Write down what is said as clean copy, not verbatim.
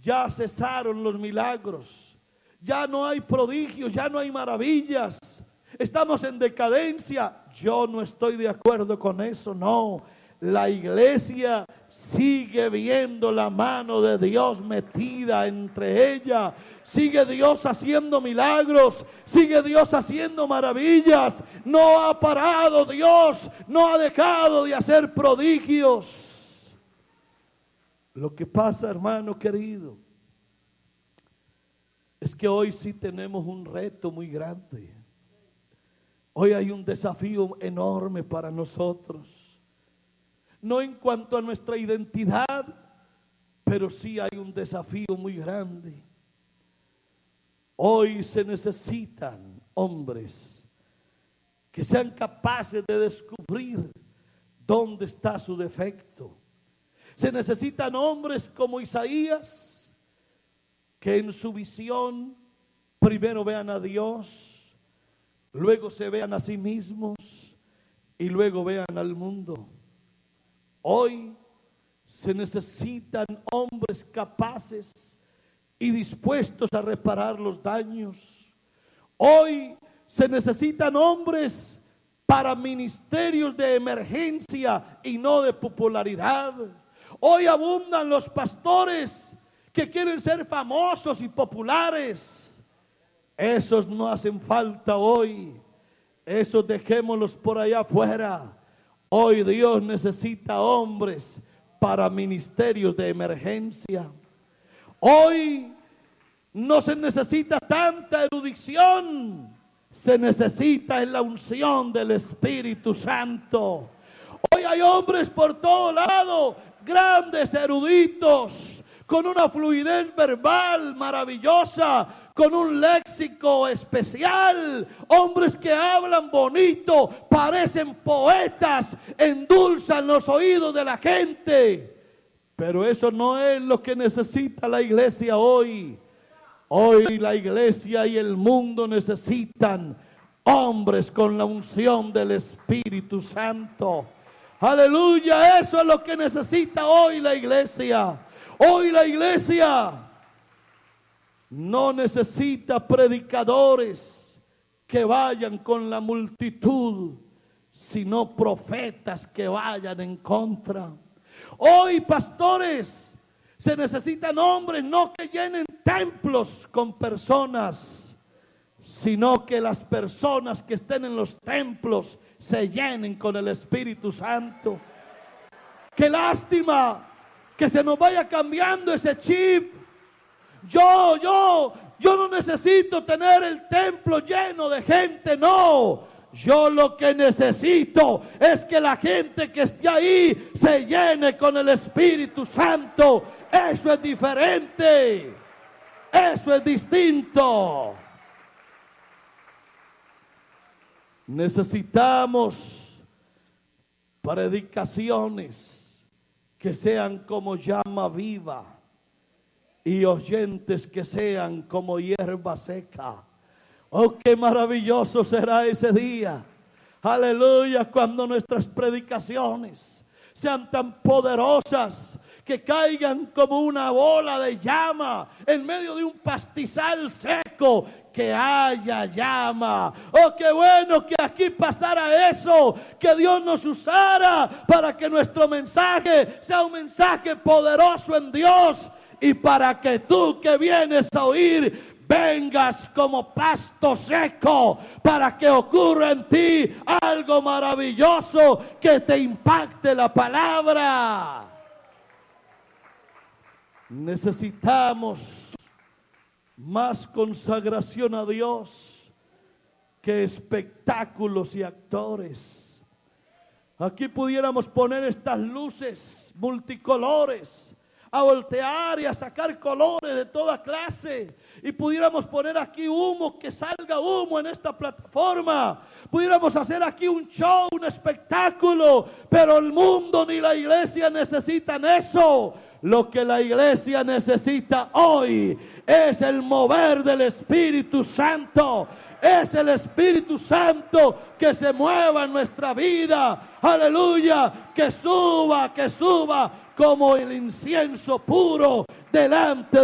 Ya cesaron los milagros, ya no hay prodigios, ya no hay maravillas. Estamos en decadencia. Yo no estoy de acuerdo con eso, no. La iglesia sigue viendo la mano de Dios metida entre ella. Sigue Dios haciendo milagros, sigue Dios haciendo maravillas. No ha parado Dios, no ha dejado de hacer prodigios. Lo que pasa, hermano querido, es que hoy sí tenemos un reto muy grande. Hoy hay un desafío enorme para nosotros. No en cuanto a nuestra identidad, pero sí hay un desafío muy grande. Hoy se necesitan hombres que sean capaces de descubrir dónde está su defecto. Se necesitan hombres como Isaías, que en su visión primero vean a Dios, luego se vean a sí mismos y luego vean al mundo. Hoy se necesitan hombres capaces y dispuestos a reparar los daños. Hoy se necesitan hombres para ministerios de emergencia y no de popularidad. Hoy abundan los pastores que quieren ser famosos y populares. Esos no hacen falta hoy. Esos dejémoslos por allá afuera. Hoy Dios necesita hombres para ministerios de emergencia. Hoy no se necesita tanta erudición, se necesita en la unción del Espíritu Santo. Hoy hay hombres por todo lado, grandes eruditos, con una fluidez verbal maravillosa, con un léxico especial, hombres que hablan bonito, parecen poetas, endulzan los oídos de la gente. Pero eso no es lo que necesita la iglesia hoy. Hoy la iglesia y el mundo necesitan hombres con la unción del Espíritu Santo. Aleluya, eso es lo que necesita hoy la iglesia. Hoy la iglesia no necesita predicadores que vayan con la multitud, sino profetas que vayan en contra. Hoy, pastores, se necesitan hombres no que llenen templos con personas, sino que las personas que estén en los templos se llenen con el Espíritu Santo. Qué lástima que se nos vaya cambiando ese chip. Yo no necesito tener el templo lleno de gente, no. Yo lo que necesito es que la gente que esté ahí se llene con el Espíritu Santo. Eso es diferente. Eso es distinto. Necesitamos predicaciones que sean como llama viva y oyentes que sean como hierba seca. Oh, qué maravilloso será ese día. Aleluya, cuando nuestras predicaciones sean tan poderosas que caigan como una bola de llama en medio de un pastizal seco, que haya llama. Oh, qué bueno que aquí pasara eso, que Dios nos usara para que nuestro mensaje sea un mensaje poderoso en Dios, y para que tú que vienes a oír vengas como pasto seco, para que ocurra en ti algo maravilloso que te impacte la palabra. Necesitamos más consagración a Dios que espectáculos y actores. Aquí pudiéramos poner estas luces multicolores a voltear y a sacar colores de toda clase, y pudiéramos poner aquí humo, que salga humo en esta plataforma, pudiéramos hacer aquí un show, un espectáculo, pero el mundo ni la iglesia necesitan eso. Lo que la iglesia necesita hoy es el mover del Espíritu Santo. Es el Espíritu Santo que se mueva en nuestra vida. Aleluya, que suba como el incienso puro delante